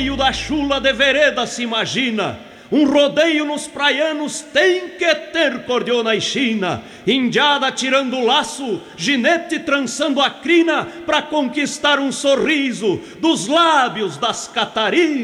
rodeio da chula de vereda se imagina. Um rodeio nos praianos tem que ter cordiona e china, indiada tirando o laço, ginete trançando a crina, pra conquistar um sorriso dos lábios das Catarinas.